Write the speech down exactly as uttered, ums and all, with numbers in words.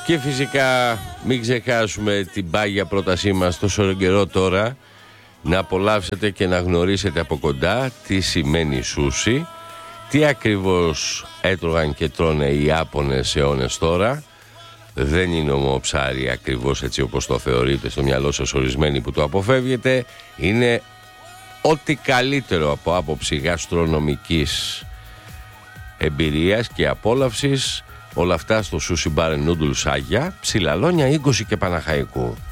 Και φυσικά μην ξεχάσουμε την πάγια πρότασή μας τόσο καιρό τώρα, να απολαύσετε και να γνωρίσετε από κοντά τι σημαίνει σούσι, τι ακριβώς έτρωγαν και τρώνε οι Ιάπωνες αιώνες τώρα. Δεν είναι ομοψάρι ακριβώς έτσι όπως το θεωρείτε στο μυαλό σας ορισμένοι που το αποφεύγετε. Είναι ό,τι καλύτερο από άποψη γαστρονομικής εμπειρίας και απόλαυσης. Όλα αυτά στο Sushi Bar and Noodles Άγια, Ψηλαλόνια είκοσι και Παναχαϊκού.